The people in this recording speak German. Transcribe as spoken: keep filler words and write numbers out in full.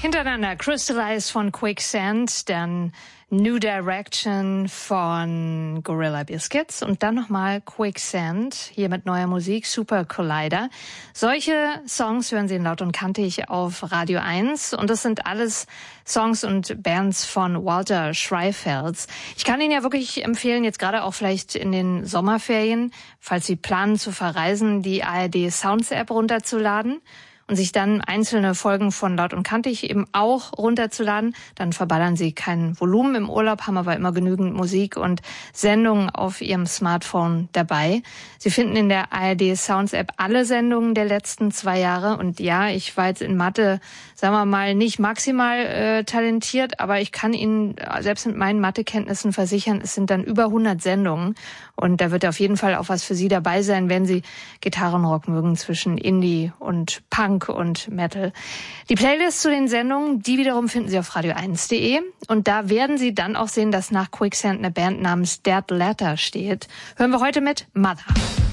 Hintereinander Crystallize von Quicksand, dann New Direction von Gorilla Biscuits und dann nochmal Quicksand, hier mit neuer Musik, Super Collider. Solche Songs hören Sie in Laut und Kantig auf Radio eins und das sind alles Songs und Bands von Walter Schreifels. Ich kann Ihnen ja wirklich empfehlen, jetzt gerade auch vielleicht in den Sommerferien, falls Sie planen zu verreisen, die A R D Sounds App runterzuladen und sich dann einzelne Folgen von Laut und Kantig eben auch runterzuladen. Dann verballern Sie kein Volumen im Urlaub, haben aber immer genügend Musik und Sendungen auf Ihrem Smartphone dabei. Sie finden in der A R D Sounds App alle Sendungen der letzten zwei Jahre. Und ja, ich war jetzt in Mathe, sagen wir mal, nicht maximal äh, talentiert, aber ich kann Ihnen selbst mit meinen Mathekenntnissen versichern, es sind dann über hundert Sendungen. Und da wird auf jeden Fall auch was für Sie dabei sein, wenn Sie Gitarrenrock mögen zwischen Indie und Punk und Metal. Die Playlist zu den Sendungen, die wiederum finden Sie auf radio eins punkt de und da werden Sie dann auch sehen, dass nach Quicksand eine Band namens Dead Letter steht. Hören wir heute mit Mother.